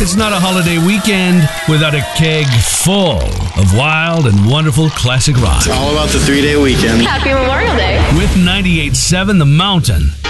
It's not a holiday weekend without a keg full of wild and wonderful classic rock. It's all about the 3-day weekend. Happy Memorial Day. With 98.7 The Mountain.